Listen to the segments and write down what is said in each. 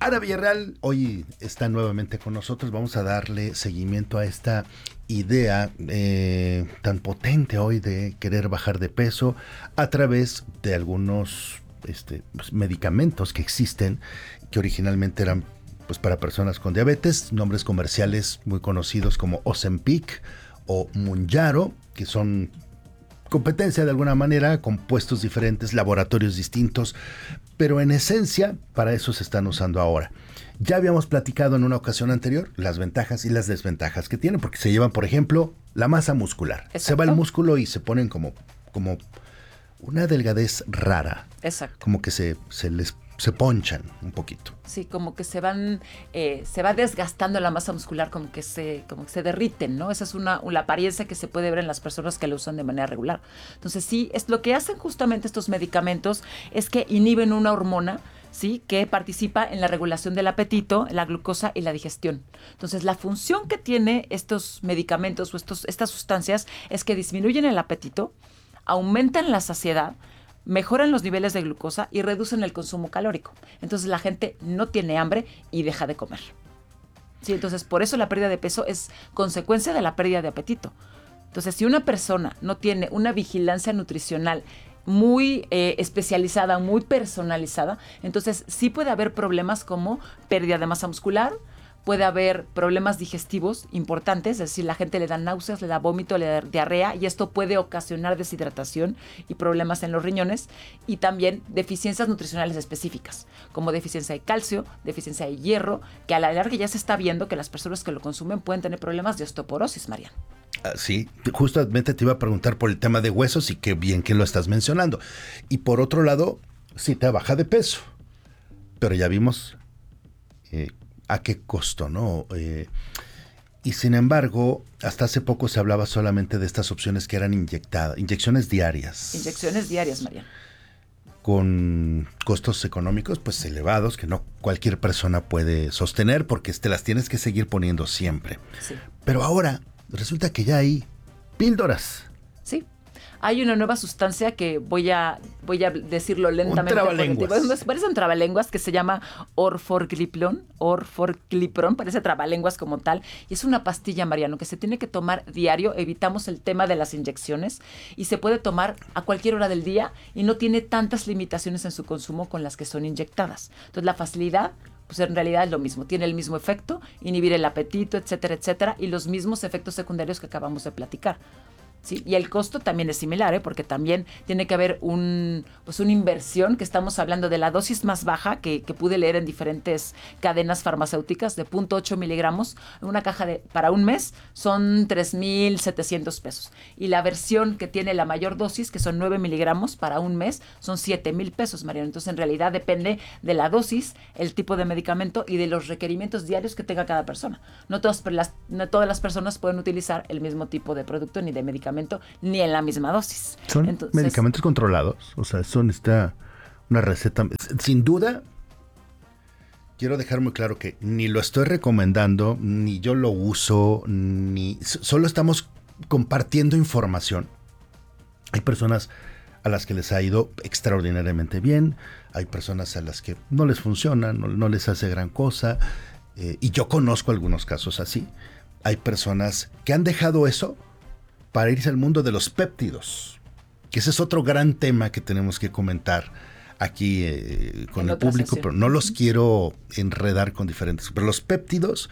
Ana Villarreal hoy está nuevamente con nosotros. Vamos a darle seguimiento a esta idea tan potente hoy de querer bajar de peso a través de algunos pues, medicamentos que existen, que originalmente eran pues para personas con diabetes, nombres comerciales muy conocidos como Ozempic o Mounjaro, que son competencia de alguna manera, compuestos diferentes, laboratorios distintos, pero en esencia para eso se están usando ahora. Ya habíamos platicado en una ocasión anterior las ventajas y las desventajas que tienen, porque se llevan, por ejemplo, la masa muscular. Exacto. Se va el músculo y se ponen como una delgadez rara. Exacto. Como que se ponchan un poquito. Sí, como que se va desgastando la masa muscular, como que se derriten, ¿no? Esa es la apariencia que se puede ver en las personas que lo usan de manera regular. Entonces sí, es lo que hacen justamente estos medicamentos es que inhiben una hormona, ¿sí?, que participa en la regulación del apetito, la glucosa y la digestión. Entonces la función que tiene estos medicamentos o estas sustancias es que disminuyen el apetito, aumentan la saciedad, mejoran los niveles de glucosa y reducen el consumo calórico. Entonces la gente no tiene hambre y deja de comer. Sí, entonces por eso la pérdida de peso es consecuencia de la pérdida de apetito. Entonces si una persona no tiene una vigilancia nutricional muy especializada, muy personalizada, entonces sí puede haber problemas como pérdida de masa muscular, puede haber problemas digestivos importantes, es decir, la gente le da náuseas, le da vómito, le da diarrea, y esto puede ocasionar deshidratación y problemas en los riñones, y también deficiencias nutricionales específicas, como deficiencia de calcio, deficiencia de hierro, que a la larga ya se está viendo que las personas que lo consumen pueden tener problemas de osteoporosis, Mariano. Sí, justamente te iba a preguntar por el tema de huesos y qué bien que lo estás mencionando. Y por otro lado, sí te baja de peso, pero ya vimos a qué costo, ¿no? Y sin embargo, hasta hace poco se hablaba solamente de estas opciones que eran inyecciones diarias. Inyecciones diarias, Mariano. Con costos económicos pues elevados que no cualquier persona puede sostener porque te las tienes que seguir poniendo siempre. Sí. Pero ahora resulta que ya hay píldoras. Sí. Hay una nueva sustancia que voy a decirlo lentamente. Un trabalenguas. Parece un trabalenguas que se llama Orforglipron, parece trabalenguas como tal. Y es una pastilla, Mariano, que se tiene que tomar diario. Evitamos el tema de las inyecciones y se puede tomar a cualquier hora del día y no tiene tantas limitaciones en su consumo con las que son inyectadas. Entonces la facilidad, pues en realidad es lo mismo, tiene el mismo efecto, inhibir el apetito, etcétera, etcétera, y los mismos efectos secundarios que acabamos de platicar. Sí, y el costo también es similar, porque también tiene que haber una inversión, que estamos hablando de la dosis más baja que pude leer en diferentes cadenas farmacéuticas, de 0.8 miligramos, en una caja para un mes son 3,700 pesos. Y la versión que tiene la mayor dosis, que son 9 miligramos para un mes, son 7,000 pesos, Mariano. Entonces en realidad depende de la dosis, el tipo de medicamento y de los requerimientos diarios que tenga cada persona. No todas las personas pueden utilizar el mismo tipo de producto ni de medicamento, ni en la misma dosis. Son medicamentos controlados, o sea, una receta. Sin duda, quiero dejar muy claro que ni lo estoy recomendando, ni yo lo uso, solo estamos compartiendo información. Hay personas a las que les ha ido extraordinariamente bien, hay personas a las que no les funciona, no les hace gran cosa, y yo conozco algunos casos así. Hay personas que han dejado eso para irse al mundo de los péptidos, que ese es otro gran tema que tenemos que comentar aquí con el público, pero no los quiero enredar con diferentes. Pero los péptidos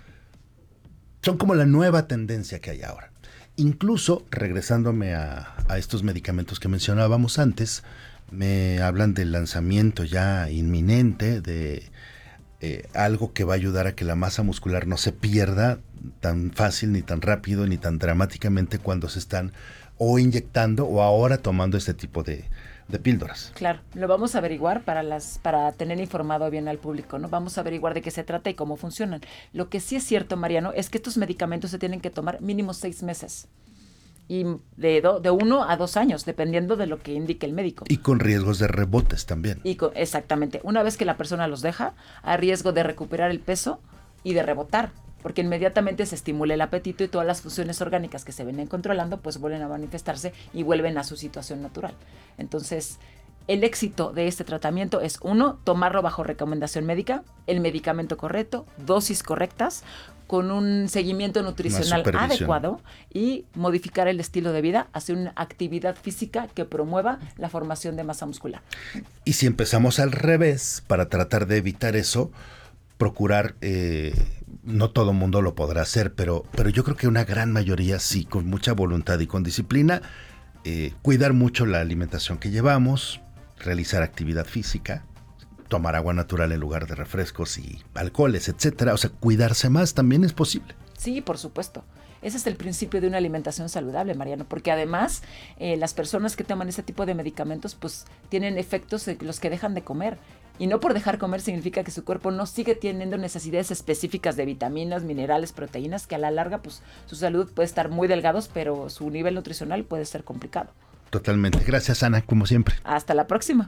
son como la nueva tendencia que hay ahora. Incluso, regresándome a estos medicamentos que mencionábamos antes, me hablan del lanzamiento ya inminente de algo que va a ayudar a que la masa muscular no se pierda tan fácil, ni tan rápido, ni tan dramáticamente cuando se están o inyectando o ahora tomando este tipo de píldoras. Claro, lo vamos a averiguar para tener informado bien al público, ¿no? Vamos a averiguar de qué se trata y cómo funcionan. Lo que sí es cierto, Mariano, es que estos medicamentos se tienen que tomar mínimo 6 meses. Y de 1 a 2 años, dependiendo de lo que indique el médico. Y con riesgos de rebotes también. Exactamente. Una vez que la persona los deja, hay riesgo de recuperar el peso y de rebotar, porque inmediatamente se estimula el apetito y todas las funciones orgánicas que se venían controlando, pues vuelven a manifestarse y vuelven a su situación natural. Entonces, El éxito de este tratamiento es 1, tomarlo bajo recomendación médica, el medicamento correcto, dosis correctas, con un seguimiento nutricional adecuado y modificar el estilo de vida, hacer una actividad física que promueva la formación de masa muscular. Y si empezamos al revés, para tratar de evitar eso, procurar, no todo el mundo lo podrá hacer, pero yo creo que una gran mayoría sí, con mucha voluntad y con disciplina, cuidar mucho la alimentación que llevamos, realizar actividad física, tomar agua natural en lugar de refrescos y alcoholes, etcétera. O sea, cuidarse más también es posible. Sí, por supuesto. Ese es el principio de una alimentación saludable, Mariano, porque además las personas que toman ese tipo de medicamentos pues tienen efectos de los que dejan de comer. Y no por dejar comer significa que su cuerpo no sigue teniendo necesidades específicas de vitaminas, minerales, proteínas, que a la larga pues su salud puede estar muy delgados, pero su nivel nutricional puede ser complicado. Totalmente. Gracias, Ana, como siempre. Hasta la próxima.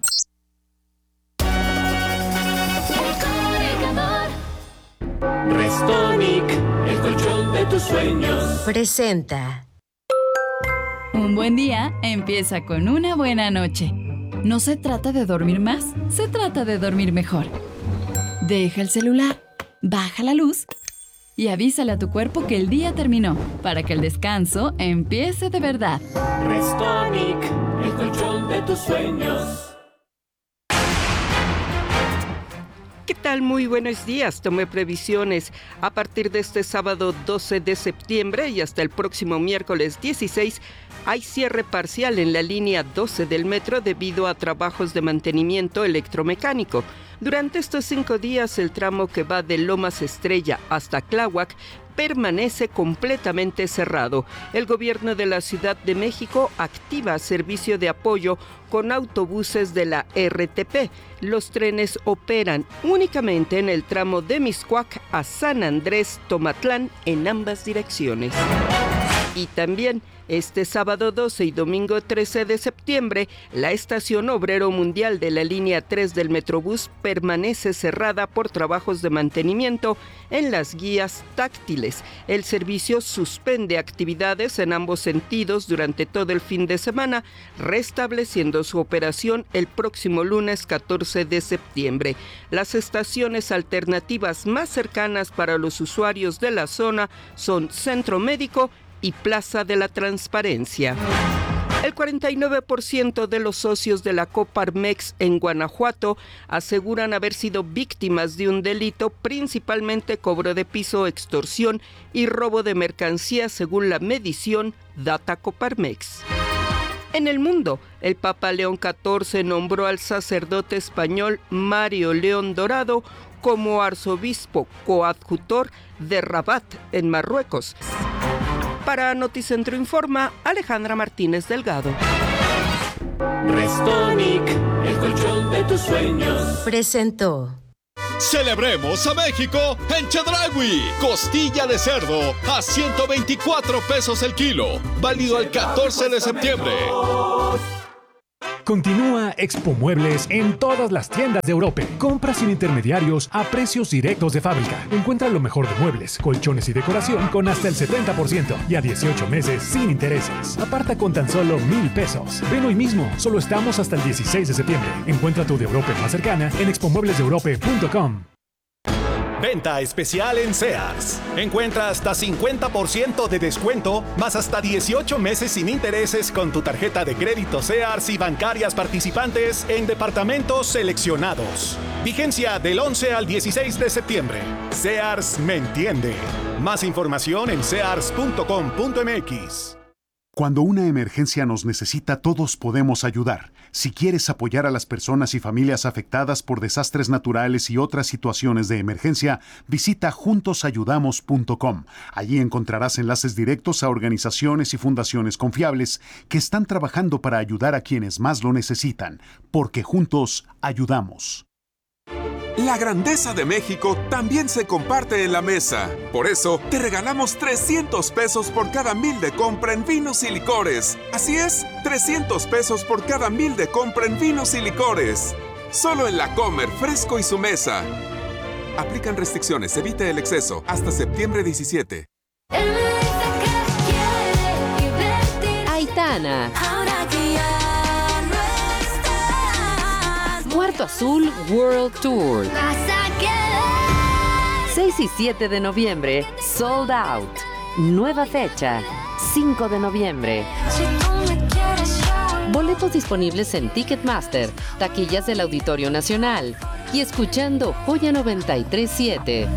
Restonic, el colchón de tus sueños. Presenta. Un buen día empieza con una buena noche. No se trata de dormir más, se trata de dormir mejor. Deja el celular, baja la luz y avísale a tu cuerpo que el día terminó, para que el descanso empiece de verdad. Restonic, el colchón de tus sueños. ¿Qué tal? Muy buenos días. Tomé previsiones. A partir de este sábado 12 de septiembre y hasta el próximo miércoles 16, hay cierre parcial en la línea 12 del metro debido a trabajos de mantenimiento electromecánico. Durante estos 5 días, el tramo que va de Lomas Estrella hasta Tláhuac permanece completamente cerrado. El gobierno de la Ciudad de México activa servicio de apoyo con autobuses de la RTP. Los trenes operan únicamente en el tramo de Mixcoac a San Andrés Tomatlán en ambas direcciones. Y también este sábado 12 y domingo 13 de septiembre, la estación Obrero Mundial de la línea 3 del Metrobús permanece cerrada por trabajos de mantenimiento en las guías táctiles. El servicio suspende actividades en ambos sentidos durante todo el fin de semana, restableciendo su operación el próximo lunes 14 de septiembre. Las estaciones alternativas más cercanas para los usuarios de la zona son Centro Médico y Plaza de la Transparencia. El 49% de los socios de la Coparmex en Guanajuato aseguran haber sido víctimas de un delito, principalmente cobro de piso, extorsión y robo de mercancías, según la medición Data Coparmex. En el mundo, el Papa León XIV nombró al sacerdote español Mario León Dorado como arzobispo coadjutor de Rabat, en Marruecos. Para Noticentro Informa, Alejandra Martínez Delgado. Restonic, el colchón de tus sueños. Presentó. Celebremos a México en Chedraui. Costilla de cerdo a 124 pesos el kilo. Válido el 14 de septiembre. Continúa Expo Muebles en todas las tiendas de Europe. Compra sin intermediarios a precios directos de fábrica. Encuentra lo mejor de muebles, colchones y decoración con hasta el 70% y a 18 meses sin intereses. Aparta con tan solo 1,000 pesos. Ven hoy mismo, solo estamos hasta el 16 de septiembre. Encuentra tu de Europe más cercana en expomueblesdeeurope.com. Venta especial en Sears. Encuentra hasta 50% de descuento, más hasta 18 meses sin intereses con tu tarjeta de crédito Sears y bancarias participantes en departamentos seleccionados. Vigencia del 11 al 16 de septiembre. Sears me entiende. Más información en sears.com.mx. Cuando una emergencia nos necesita, todos podemos ayudar. Si quieres apoyar a las personas y familias afectadas por desastres naturales y otras situaciones de emergencia, visita juntosayudamos.com. Allí encontrarás enlaces directos a organizaciones y fundaciones confiables que están trabajando para ayudar a quienes más lo necesitan, porque juntos ayudamos. La grandeza de México también se comparte en la mesa. Por eso, te regalamos 300 pesos por cada 1,000 de compra en vinos y licores. Así es, 300 pesos por cada 1,000 de compra en vinos y licores. Solo en La Comer, Fresco y Su Mesa. Aplican restricciones, evite el exceso. Hasta septiembre 17. Aitana. Concierto Azul World Tour. 6 y 7 de noviembre, Sold Out. Nueva fecha, 5 de noviembre. Boletos disponibles en Ticketmaster, taquillas del Auditorio Nacional y escuchando Joya 93.7.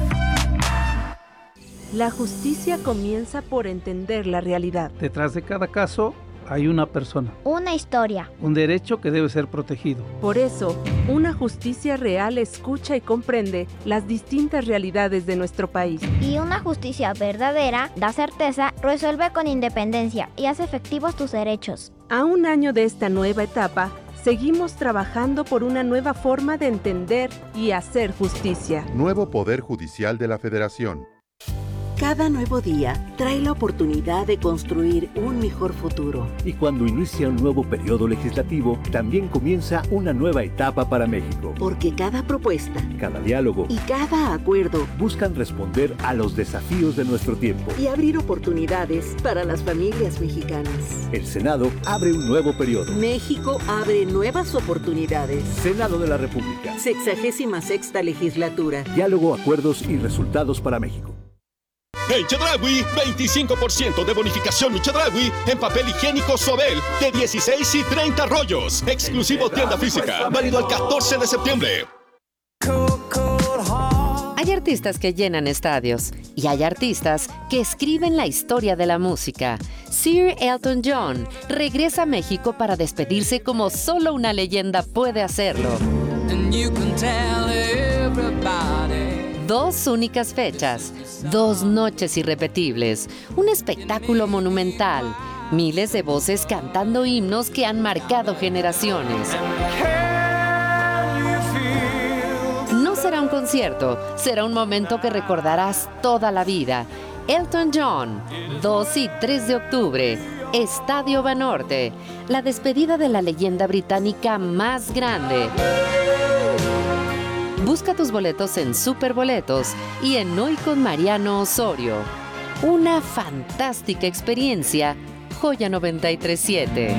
La justicia comienza por entender la realidad. Detrás de cada caso hay una persona. Una historia. Un derecho que debe ser protegido. Por eso, una justicia real escucha y comprende las distintas realidades de nuestro país. Y una justicia verdadera da certeza, resuelve con independencia y hace efectivos tus derechos. A un año de esta nueva etapa, seguimos trabajando por una nueva forma de entender y hacer justicia. Nuevo Poder Judicial de la Federación. Cada nuevo día trae la oportunidad de construir un mejor futuro. Y cuando inicia un nuevo periodo legislativo, también comienza una nueva etapa para México. Porque cada propuesta, cada diálogo y cada acuerdo buscan responder a los desafíos de nuestro tiempo y abrir oportunidades para las familias mexicanas. El Senado abre un nuevo periodo. México abre nuevas oportunidades. Senado de la República. 66ª legislatura. Diálogo, acuerdos y resultados para México. En Chedraui, 25% de bonificación en Chedraui en papel higiénico Suabel de 16 y 30 rollos. Exclusivo tienda física, válido el 14 de septiembre. Hay artistas que llenan estadios y hay artistas que escriben la historia de la música. Sir Elton John regresa a México para despedirse como solo una leyenda puede hacerlo. 2 únicas fechas, 2 noches irrepetibles, un espectáculo monumental, miles de voces cantando himnos que han marcado generaciones. No será un concierto, será un momento que recordarás toda la vida. Elton John, 2 y 3 de octubre, Estadio Banorte, la despedida de la leyenda británica más grande. Busca tus boletos en Superboletos y en Hoy con Mariano Osorio. Una fantástica experiencia. Joya 93.7.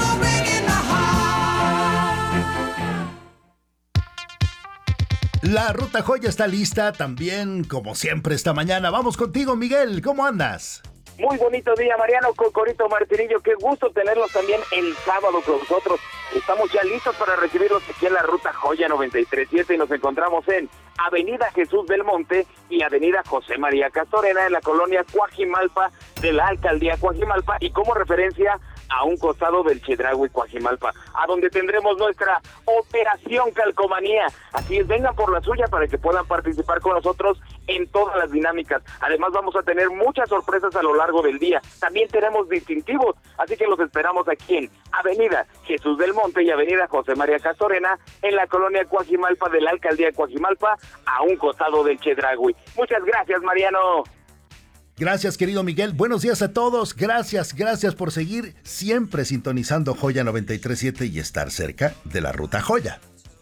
La Ruta Joya está lista también, como siempre, esta mañana. Vamos contigo, Miguel. ¿Cómo andas? Muy bonito día, Mariano, Cocorito, Martinillo. Qué gusto tenerlos también el sábado con nosotros. Estamos ya listos para recibirlos aquí en la Ruta Joya 93.7 y nos encontramos en Avenida Jesús del Monte y Avenida José María Castorena en la colonia Coajimalpa de la Alcaldía Coajimalpa y como referencia a un costado del Chedraui Coajimalpa, a donde tendremos nuestra Operación Calcomanía. Así es, vengan por la suya para que puedan participar con nosotros en todas las dinámicas. Además vamos a tener muchas sorpresas a lo largo del día. También tenemos distintivos, así que los esperamos aquí en Avenida Jesús del Monte y Avenida José María Castorena en la colonia Coajimalpa de la Alcaldía Coajimalpa, a un costado del Chedraui. Muchas gracias, Mariano. Gracias, querido Miguel. Buenos días a todos. Gracias por seguir siempre sintonizando Joya 93.7 y estar cerca de la Ruta Joya.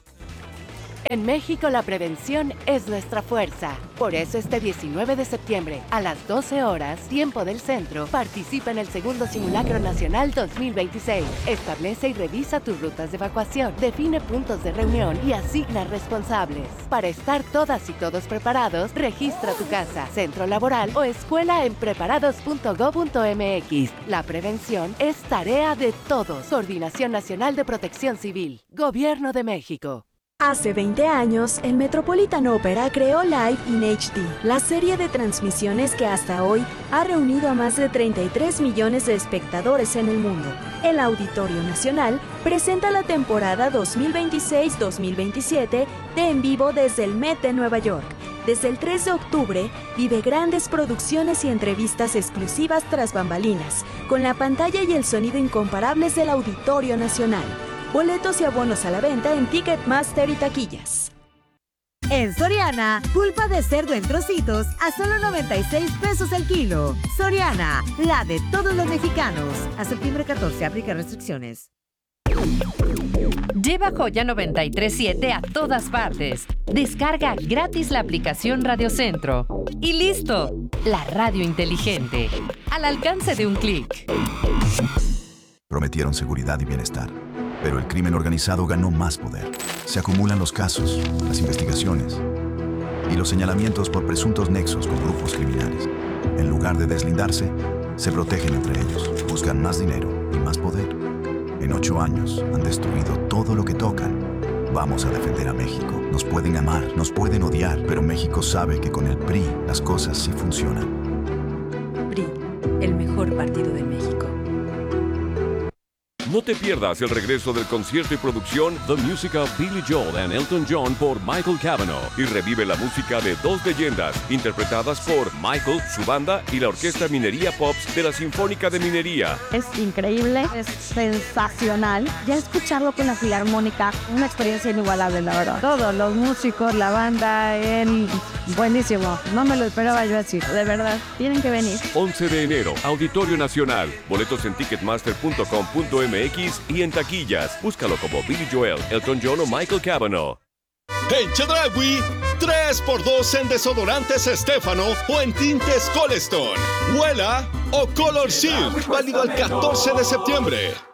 En México la prevención es nuestra fuerza. Por eso este 19 de septiembre, a las 12 horas, tiempo del centro, participa en el segundo Simulacro Nacional 2026. Establece y revisa tus rutas de evacuación, define puntos de reunión y asigna responsables. Para estar todas y todos preparados, registra tu casa, centro laboral o escuela en preparados.go.mx. La prevención es tarea de todos. Coordinación Nacional de Protección Civil. Gobierno de México. Hace 20 años, el Metropolitan Opera creó Live in HD, la serie de transmisiones que hasta hoy ha reunido a más de 33 millones de espectadores en el mundo. El Auditorio Nacional presenta la temporada 2026-2027 de En Vivo desde el Met de Nueva York. Desde el 3 de octubre, vive grandes producciones y entrevistas exclusivas tras bambalinas, con la pantalla y el sonido incomparables del Auditorio Nacional. Boletos y abonos a la venta en Ticketmaster y taquillas. En Soriana, pulpa de cerdo en trocitos a solo 96 pesos el kilo. Soriana, la de todos los mexicanos. A septiembre 14, aplica restricciones. Lleva Joya 93.7 a todas partes. Descarga gratis la aplicación Radio Centro. Y listo, la radio inteligente. Al alcance de un clic. Prometieron seguridad y bienestar. Pero el crimen organizado ganó más poder. Se acumulan los casos, las investigaciones y los señalamientos por presuntos nexos con grupos criminales. En lugar de deslindarse, se protegen entre ellos, buscan más dinero y más poder. En 8 años han destruido todo lo que tocan. Vamos a defender a México. Nos pueden amar, nos pueden odiar, pero México sabe que con el PRI las cosas sí funcionan. PRI, el mejor partido de México. No te pierdas el regreso del concierto y producción The Music of Billy Joel and Elton John por Michael Cavanaugh y revive la música de dos leyendas interpretadas por Michael, su banda y la Orquesta Minería Pops de la Sinfónica de Minería. Es increíble, es sensacional. Ya escucharlo con la Filarmónica, una experiencia inigualable, la verdad. Todos los músicos, la banda, él, buenísimo. No me lo esperaba yo así, de verdad. Tienen que venir. 11 de enero, Auditorio Nacional. Boletos en ticketmaster.com.mx y en taquillas. Búscalo como Billy Joel, Elton John o Michael Cavanaugh. En Chedraui, 3x2 en desodorantes Estéfano o en tintes Colestone. Huela o Color Shield, válido al 14 de septiembre.